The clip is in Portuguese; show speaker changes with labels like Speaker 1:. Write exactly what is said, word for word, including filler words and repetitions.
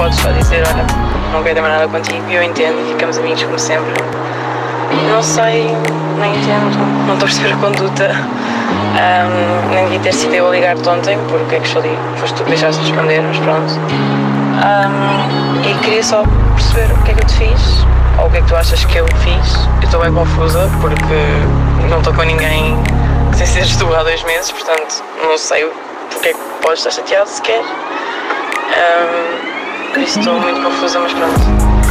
Speaker 1: podes só dizer, olha, não quero ter mais nada contigo, e eu entendo e ficamos amigos como sempre. Não sei, não entendo, não estou a perceber a conduta. Um, nem devia ter sido eu a ligar-te ontem, porque é que estou ali, foste tu que deixaste de responder, mas pronto. Um, e queria só perceber o que é que eu te fiz, ou o que é que tu achas que eu fiz. Eu estou bem confusa, porque não estou com ninguém sem seres tu há dois meses, portanto não sei porque é que podes estar chateado sequer. Um, por isso estou muito confusa, mas pronto.